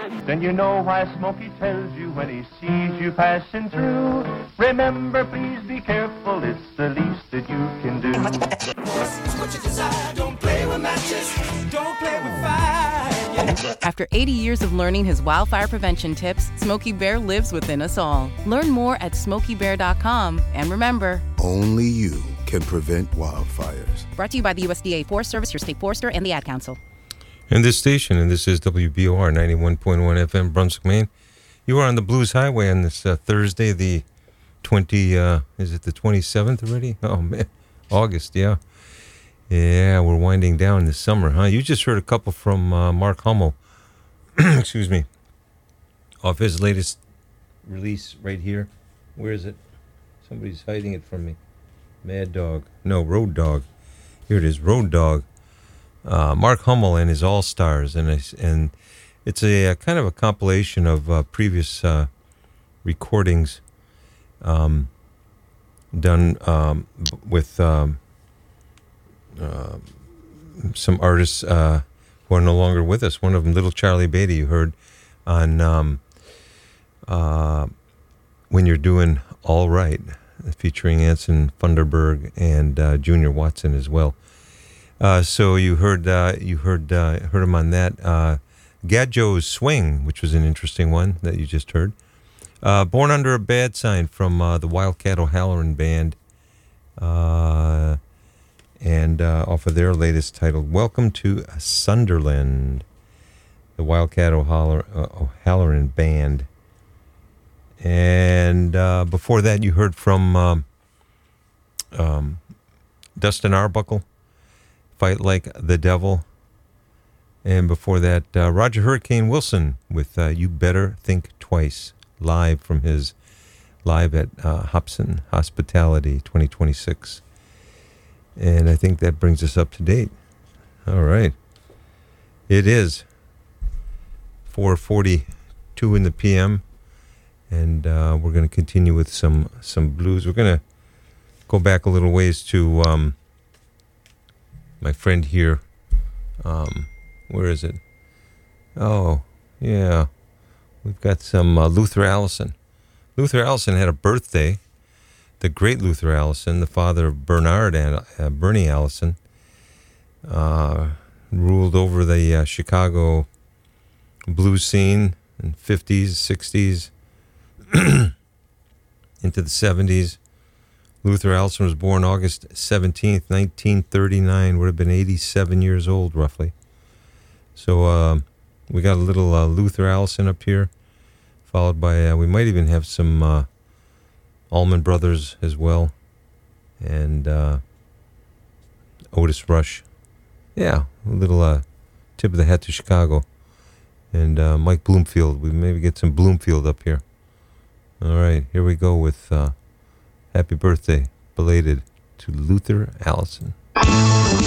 Then you know why Smokey tells you when he sees you passing through. Remember, please be careful, it's the least that you can do. What you desire, don't play with matches, don't play with fire. After 80 years of learning his wildfire prevention tips, Smokey Bear lives within us all. Learn more at SmokeyBear.com. And remember, only you can prevent wildfires. Brought to you by the USDA Forest Service, your state forester, and the Ad Council. And this station, and this is WBOR 91.1 FM, Brunswick, Maine. You are on the Blues Highway on this Thursday, the 27th already? Oh, man. August, yeah. Yeah, we're winding down this summer, huh? You just heard a couple from Mark Hummel, excuse me, off his latest release right here. Where is it? Somebody's hiding it from me. Mad Dog. No, Road Dog. Here it is, Road Dog. Mark Hummel and his All-Stars, and it's a kind of a compilation of previous recordings done with some artists who are no longer with us. One of them, Little Charlie Beatty, you heard on When You're Doing All Right, featuring Anson Funderburg and Junior Watson as well. So you heard him on that. Gadjo's Swing, which was an interesting one that you just heard. Born Under a Bad Sign from the Wildcat O'Halloran Band, and off of their latest title, Welcome to Sunderland, the Wildcat O'Halloran Band. And before that, you heard from Dustin Arbuckle, Fight Like the Devil. And before that, Roger Hurricane Wilson with You Better Think Twice, live from his live at Hobson Hospitality 2026. And I think that brings us up to date. All right. It is 4:42 in the PM, and we're going to continue with some blues. We're going to go back a little ways to my friend here. Where is it? Oh, yeah. We've got some Luther Allison. Luther Allison had a birthday. The great Luther Allison, the father of Bernard and Bernie Allison, ruled over the Chicago blues scene in 50s, 60s, into the 70s. Luther Allison was born August 17th, 1939, would have been 87 years old, roughly. So we got a little Luther Allison up here, followed by, we might even have some Allman Brothers as well, and Otis Rush. Yeah, a little tip of the hat to Chicago. And Mike Bloomfield. We maybe get some Bloomfield up here. All right, here we go with happy birthday, belated, to Luther Allison.